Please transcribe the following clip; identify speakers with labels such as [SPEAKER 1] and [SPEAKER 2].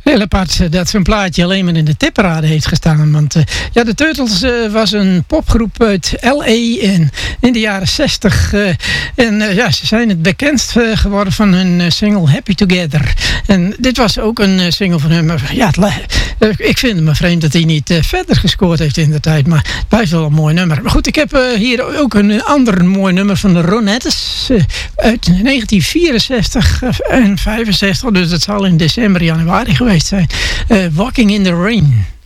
[SPEAKER 1] Heel apart dat zo'n plaatje alleen maar in de tipparade heeft gestaan. Want de Turtles was een popgroep uit L.A. in de jaren 60. Ze zijn het bekendst geworden van hun single Happy Together. En dit was ook een single van hun. Maar ik vind het maar vreemd dat hij niet verder gescoord heeft in de tijd. Maar het blijft wel een mooi nummer. Maar goed, ik heb hier ook een ander mooi nummer van de Ronettes. Uit 1964 en 65. Dus dat zal in december, januari geweest zijn. Walking in the Rain.